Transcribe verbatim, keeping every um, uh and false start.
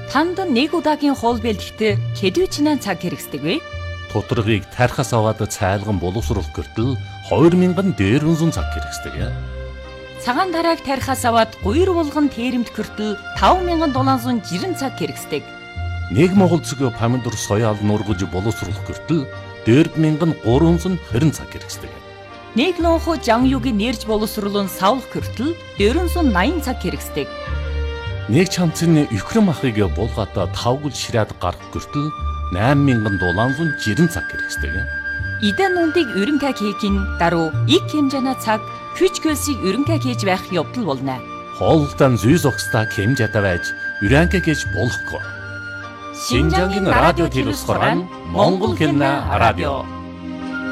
Танд нэг удаагийн хоол бэлтгэхдээ хэдвэчнээ цаг хэрэгсдэг вэ? Тутаргыг тархаас аваад цайлган боловсруулах гэртэл хоёр мянган дээрвэн зуун цаг хэрэгсдэг. Цагаан тарааг тархаас аваад гуйр булган тэрэмт гэртэл таван мянган долоон зуун жирэн цаг хэрэгсдэг. Нэг монгол цэгийн помидор соёал нургаж боловсруулах гэртэл дөрв мянган гурван зуун хорин цаг хэрэгсдэг. Нэг лонхо жангюгийн нэрж боловсруулан савлах гэртэл дөрвөн зуун наян цаг хэрэгсдэг. Нэг чамцны өхрөм ахыг булгаатаа тавгал ширээд гарах гэртэл найман мянган дулаан зуун жирэн цаг хэрэгсдэг. Идэн нүндийг өрөнгө хийхин даруй их хэмжээний цаг хүч хөлсийг өрөнгө хийж байх явдал болно. Хоолтон зүй зогсдаа хэмжээтэй байж өрөнгө хийж болохгүй. Шинжангийн радио телевизээр Монгол хэлний радио